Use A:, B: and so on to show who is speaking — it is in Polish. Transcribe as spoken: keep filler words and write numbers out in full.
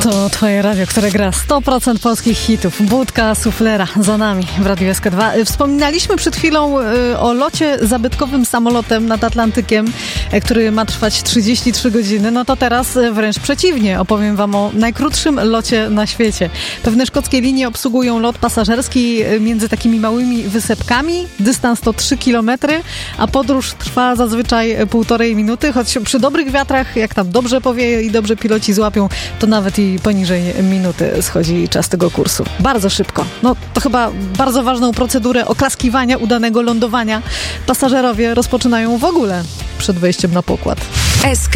A: To twoje radio, które gra sto procent polskich hitów. Budka Suflera za nami w Radiu S K dwa. Wspominaliśmy przed chwilą y, o locie zabytkowym samolotem nad Atlantykiem, y, który ma trwać trzydzieści trzy godziny. No to teraz y, wręcz przeciwnie. Opowiem wam o najkrótszym locie na świecie. Pewne szkockie linie obsługują lot pasażerski y, między takimi małymi wysepkami. Dystans to trzy kilometry, a podróż trwa zazwyczaj półtorej minuty, choć przy dobrych wiatrach, jak tam dobrze powieje i dobrze piloci złapią, to nawet i poniżej minuty schodzi czas tego kursu. Bardzo szybko. No to chyba bardzo ważną procedurę oklaskiwania udanego lądowania pasażerowie rozpoczynają w ogóle przed wejściem na pokład.
B: S K